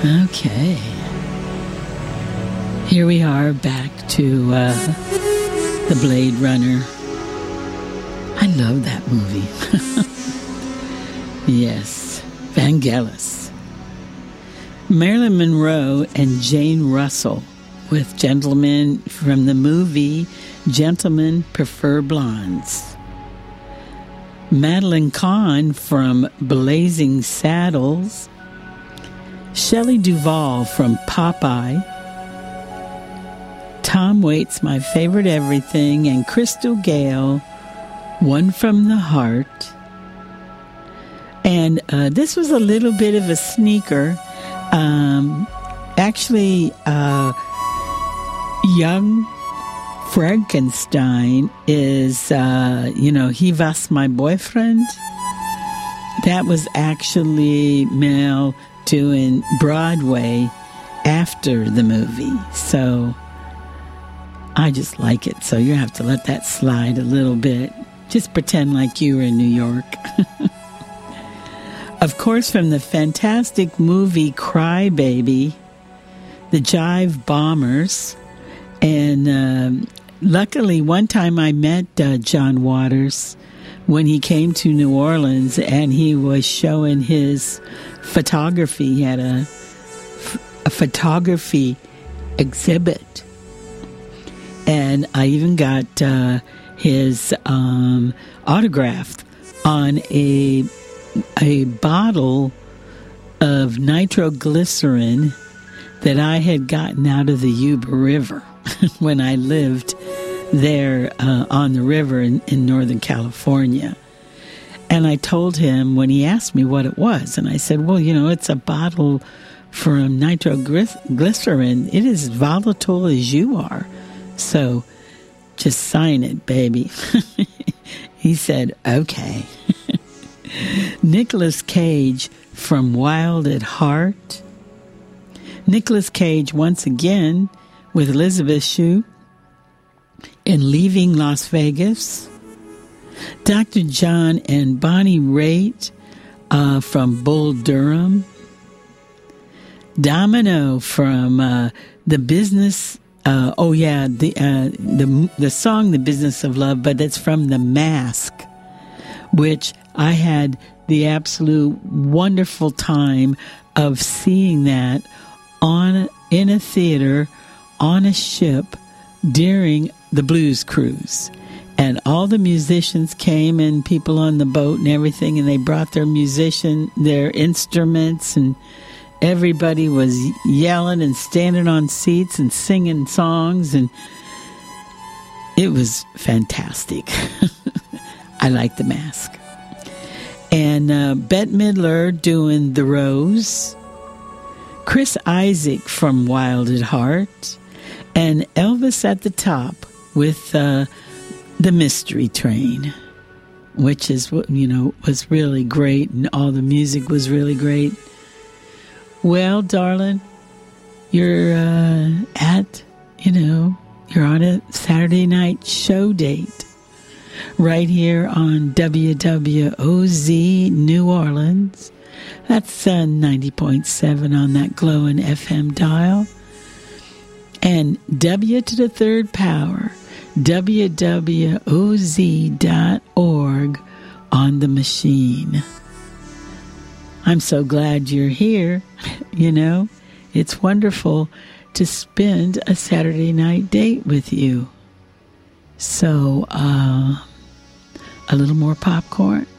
Okay. Here we are back to the Blade Runner. I love that movie. Yes, Vangelis. Marilyn Monroe and Jane Russell with Gentlemen from the movie Gentlemen Prefer Blondes. Madeline Kahn from Blazing Saddles. Shelley Duvall from Popeye. Tom Waits, My Favorite Everything, and Crystal Gale, One from the Heart. And this was a little bit of a sneaker. Actually, Young Frankenstein is, He Was My Boyfriend. That was actually Mel doing Broadway after the movie. So I just like it. So you have to let that slide a little bit. Just pretend like you were in New York. Of course, from the fantastic movie Cry Baby, the Jive Bombers. And luckily, one time I met John Waters when he came to New Orleans, and he was showing his photography. He had a photography exhibit. And I even got his autograph on a bottle of nitroglycerin that I had gotten out of the Yuba River when I lived there on the river in Northern California. And I told him when he asked me what it was, and I said, well, it's a bottle from nitroglycerin. It is volatile as you are. So just sign it, baby. He said, okay. Nicolas Cage from Wild at Heart. Nicolas Cage once again with Elizabeth Shue in Leaving Las Vegas. Dr. John and Bonnie Raitt from Bull Durham. Domino from The Business. The song "The Business of Love," but it's from The Mask, which I had the absolute wonderful time of seeing that in a theater on a ship during the blues cruise. And all the musicians came and people on the boat and everything, and they brought their instruments, and everybody was yelling and standing on seats and singing songs, and it was fantastic. I like The Mask. And Bette Midler doing The Rose. Chris Isaak from Wild at Heart. And Elvis at the top with The Mystery Train, which is, was really great, and all the music was really great. Well, darling, you're you're on a Saturday night show date right here on WWOZ New Orleans. That's 90.7 on that glowing FM dial. And W to the third power, WWOZ.org on the machine. I'm so glad you're here. It's wonderful to spend a Saturday night date with you. So, a little more popcorn.